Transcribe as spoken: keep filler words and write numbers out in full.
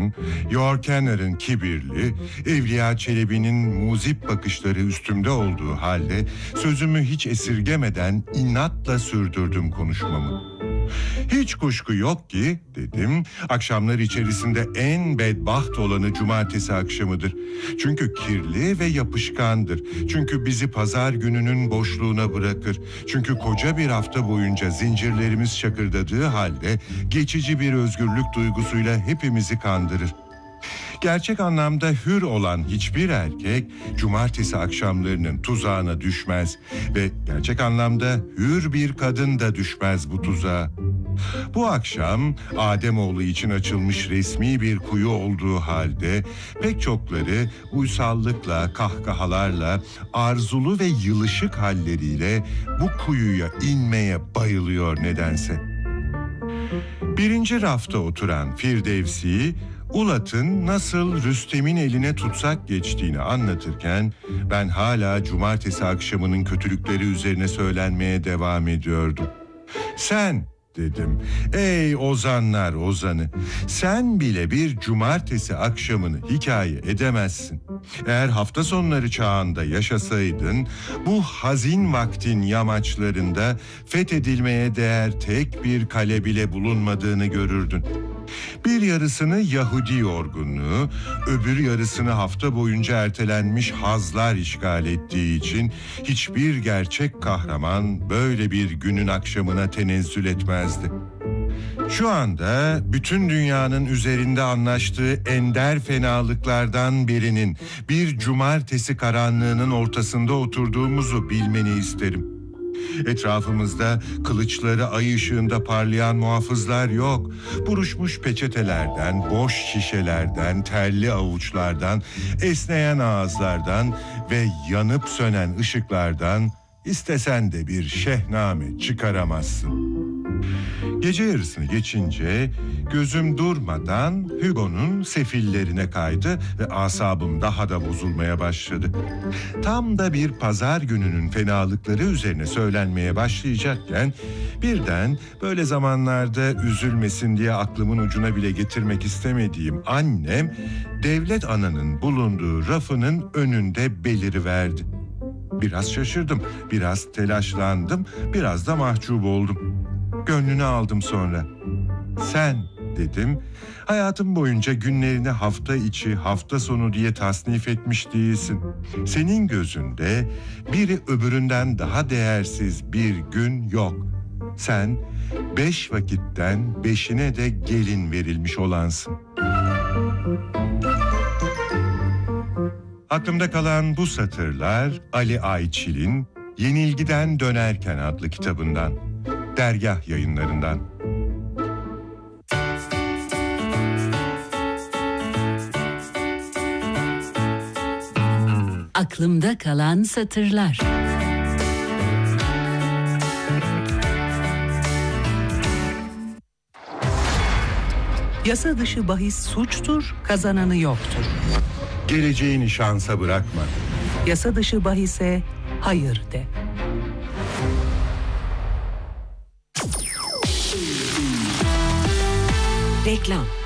yorgun, Yorkener'in kibirli, Evliya Çelebi'nin muzip bakışları üstümde olduğu halde sözümü hiç esirgemeden inatla sürdürdüm konuşmamı. Hiç kuşku yok ki, dedim, akşamlar içerisinde en bedbaht olanı cumartesi akşamıdır. Çünkü kirli ve yapışkandır. Çünkü bizi pazar gününün boşluğuna bırakır. Çünkü koca bir hafta boyunca zincirlerimiz şakırdadığı halde geçici bir özgürlük duygusuyla hepimizi kandırır. Gerçek anlamda hür olan hiçbir erkek cumartesi akşamlarının tuzağına düşmez ve gerçek anlamda hür bir kadın da düşmez bu tuzağa. Bu akşam Ademoğlu için açılmış resmi bir kuyu olduğu halde pek çokları uysallıkla, kahkahalarla, arzulu ve yılışık halleriyle bu kuyuya inmeye bayılıyor nedense. Birinci rafta oturan Firdevsi, Ulat'ın nasıl Rüstem'in eline tutsak geçtiğini anlatırken ben hala cumartesi akşamının kötülükleri üzerine söylenmeye devam ediyordum. Sen, dedim, ey ozanlar ozanı, sen bile bir cumartesi akşamını hikaye edemezsin. Eğer hafta sonları çağında yaşasaydın, bu hazin vaktin yamaçlarında fethedilmeye değer tek bir kale bile bulunmadığını görürdün. Bir yarısını Yahudi yorgunluğu, öbür yarısını hafta boyunca ertelenmiş hazlar işgal ettiği için hiçbir gerçek kahraman böyle bir günün akşamına tenezzül etmezdi. Şu anda bütün dünyanın üzerinde anlaştığı ender fenalıklardan birinin bir cumartesi karanlığının ortasında oturduğumuzu bilmeni isterim. Etrafımızda kılıçları ay ışığında parlayan muhafızlar yok. Buruşmuş peçetelerden, boş şişelerden, terli avuçlardan, esneyen ağızlardan ve yanıp sönen ışıklardan istesen de bir şehname çıkaramazsın. Gece yarısını geçince gözüm durmadan Hugo'nun sefillerine kaydı ve asabım daha da bozulmaya başladı. Tam da bir pazar gününün fenalıkları üzerine söylenmeye başlayacakken birden böyle zamanlarda üzülmesin diye aklımın ucuna bile getirmek istemediğim annem devlet ananın bulunduğu rafının önünde beliriverdi. Biraz şaşırdım, biraz telaşlandım, biraz da mahcup oldum. Gönlünü aldım sonra. Sen, dedim, hayatım boyunca günlerini hafta içi, hafta sonu diye tasnif etmiş değilsin. Senin gözünde biri öbüründen daha değersiz bir gün yok. Sen beş vakitten beşine de gelin verilmiş olansın. Aklımda kalan bu satırlar Ali Ayçil'in Yenilgiden Dönerken adlı kitabından, Dergah Yayınlarından. Aklımda kalan satırlar. Yasa dışı bahis suçtur, kazananı yoktur. Geleceğini şansa bırakma. Yasa dışı bahise hayır de. Reklam.